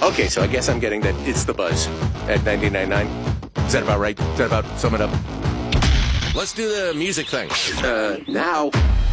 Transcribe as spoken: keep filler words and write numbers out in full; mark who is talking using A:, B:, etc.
A: Okay, so I guess I'm getting that it's the buzz at ninety-nine point nine. Is that about right? Is that about sum it up? Let's do the music thing. Uh, now.